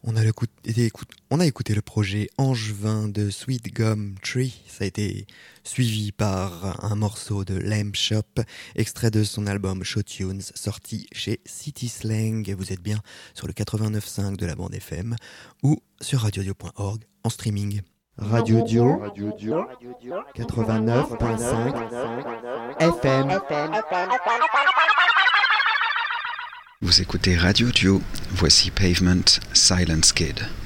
On a écouté le projet Angevin de Sweet Gum Tree. Ça a été suivi par un morceau de Lamb Shop, extrait de son album Show Tunes, sorti chez City Slang. Vous êtes bien sur le 89.5 de la bande FM ou sur radiodio.org en streaming. Radio Dio 89.5 FM. Vous écoutez Radio Dio, voici Pavement, Silence Kid.